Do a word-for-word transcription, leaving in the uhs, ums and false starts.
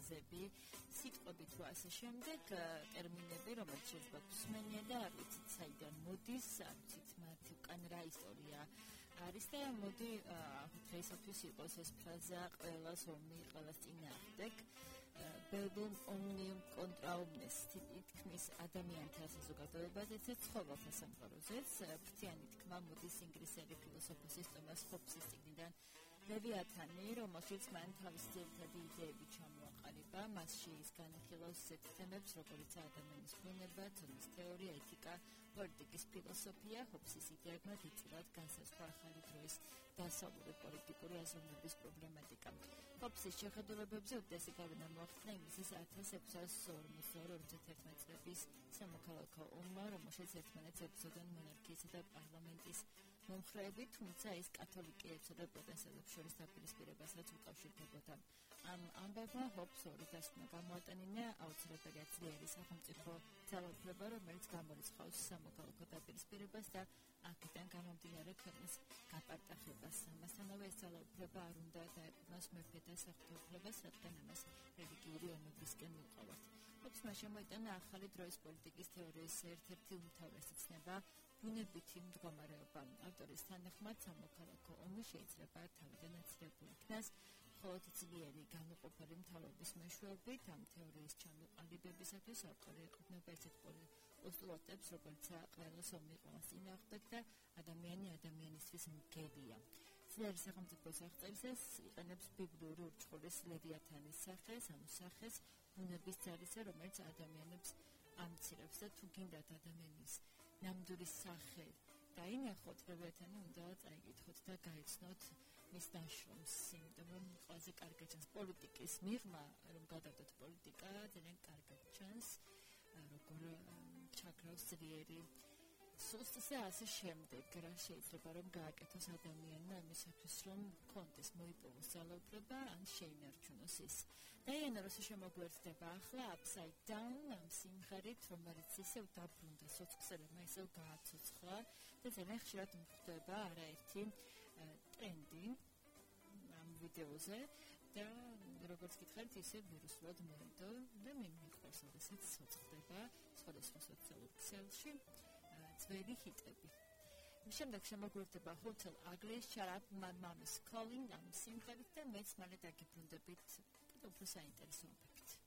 ფრაზები, სიტყვები თუ ასე შემდეგ, ტერმინები, რომელიც შეიძლება გსმენია და არ ვიცით საიდან მოდის, არ ვიცით მათი უკან რა ისტორია არის და მოდი დღეისათვის იყოს ეს ფრაზა ყველას ომი, ყველას წინააღმდეგ. Verbum omnium contra omnes თითქმის ადამიანთა საზოგადოებაზეც ცხოველთა სამყაროზეც ფრთიანი თქმა მოდის ინგლისელი ფილოსოფოსის ტომას ჰობსის წიგნიდან ლევიათანი, რომელშიც მან თავისი ძირითადი იდეები ჩამოაყალიბა. მასში ის განიხილავს ისეთ თემებს, როგორიცაა ადამიანის ბუნება, ცოდნის თეორია, ეთიკა, პოლიტიკის ფილოსოფია. ჰობსის იდეებმა დიდწილად განსაზღვრა ახალი დროის დასავლური პოლიტიკური აზროვნების პრობლემატიკა. ჰობსის შეხედულებებზე უდიდესი გავლენა მოახდინა ინგლისის ათას ექვსასი ორმოცდაორი ორმოცდაერთმეტი წლების სამოქალაქო ომმა, რომელშიც ერთმანეთს ებრძოდნენ მონარქიისა და პარლამენტის მომხრეები, თუმცა ის კათოლიკეებსა და პროტესტანტებს შორის დაპირისპირებასაც უკავშირდებოდა. ამ ამბავმა ჰობს ორი დასკვნა გამოატანინა, აუცილებელია ძლიერი სახელმწიფო ძალაუფლება, რომელიც გამორიცხავს სამოქალაქო დაპირისპირებას და აქედან გამომდინარე ქვეყნის გაპარტახებას. ამასთანავე ეს ძალაუფლება არ უნდა დაეყრდნოს მეფე და საღვთაუფლებას, რადგან ამას რელიგიური ომებისკენ მივყავართ. ჰობსმა შემოიტანა ახალი დროის პოლიტიკის თეორიის ერთ-ერთი უმთავრესი ცნება ბუნებითი მდგომარეობა. ავტორის თანახმად სამოქალაქო ომი შეიძლება თავიდან აცილებული იქნას, მხოლოდ ძლიერი განუყოფელი მთავრობის მეშვეობით. ამ თეორიის ჩამოყალიბებისათვის ავტორი ეყრდნობა ისეთ პოსტულატებს, როგორიცაა ყველას ომი, ყველას წინააღმდეგ და ადამიანი ადამიანისთვის მგელია. ძლიერი სახელმწიფოს აღწერისას იყენებს ბიბლიური ურჩხულის ლევიათანის სახეს, ანუ სახეს ბუნების ძალისა, რომელიც ადამიანებს ამცირებს და თუ გინდათ ადამიანის ნამდვილი სახე დაინახოთ, ლევიათანი უნდა წაიკითხოთ და გაიცნოთ მის დაშრომს, იმიტომ რომ ყველაზე კარგად ჩანს პოლიტიკის მიღმა, რომ გადავდოთ პოლიტიკა, ძალიან კარგად ჩანს, როგორ ჩაქრავს ძლიერი სუსტზე ასე შემდეგ, რა შეიძლება რომ გააკეთოს ადამიანმა იმისათვის, რომ კონტეს მოიპოვოს ძალაუფლება, ან შეინარჩუნოს ის. დაიანა როსი შემოგვერთდება ახლა Upside Down ამ სიმღერით, რომელიც ისევ დაბრუნდა სოციალურმა, ისევ გააცოცხლა და ძალიან ხშირად მხდება არაერთი ტრენდი ამ ვიდეოზე და როგორც გითხარით, ისე ვირუსულად მოედო და მე მიყვარს, როდესაც ცოცხლდება სხვადასხვა სოციალურ ქსელში ძველი ჰიტები. შემდეგ შემოგვერთდება Hotel Ugly, Shut Up, My Mom is Calling ამ სიმღერით და მეც მალე დაგიბრუნდებით უფრო საინტერესო.